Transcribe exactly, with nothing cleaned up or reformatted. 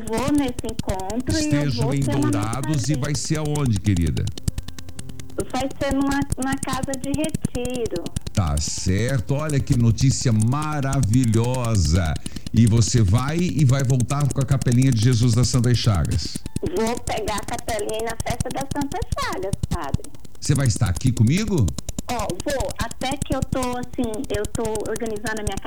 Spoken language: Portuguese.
vou nesse encontro e eu Estejam vou em ser uma Dourados e mensageira. vai ser aonde, querida? Vai ser numa, numa casa de retiro. Tá certo, olha que notícia maravilhosa. E você vai e vai voltar com a capelinha de Jesus das Santas Chagas. Vou pegar a capelinha na festa das Santas Chagas, padre. Você vai estar aqui comigo? Ó, vou, até que eu tô assim, eu tô organizando a minha